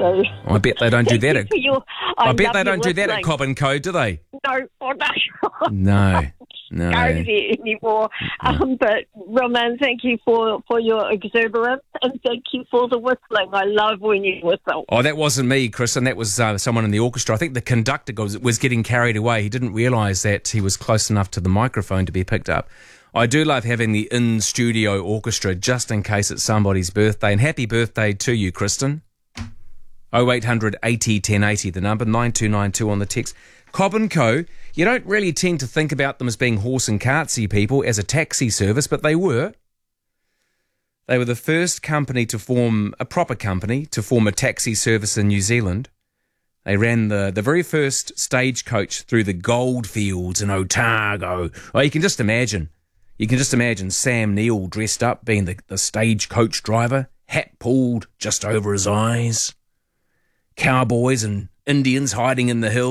So I bet they don't do that. I bet they don't do that at listening. Cobb & Co, do they? No, oh, no. No. Go there anymore. But Roman, thank you for your exuberance, and thank you for the whistling. I love when you whistle. Oh, that wasn't me, Chris, and that was someone in the orchestra. I think the conductor was getting carried away. He didn't realise that he was close enough to the microphone to be picked up. I do love having the in-studio orchestra just in case it's somebody's birthday. And happy birthday to you, Kristen. 0800 80 1080, the number, 9292 on the text. Cobb & Co., you don't really tend to think about them as being horse and cartsy people as a taxi service, but they were. They were the first company to form, a proper company, to form a taxi service in New Zealand. They ran the very first stagecoach through the goldfields in Otago. Oh, you can just imagine Sam Neill dressed up being the stagecoach driver, hat pulled just over his eyes. Cowboys and Indians hiding in the hills.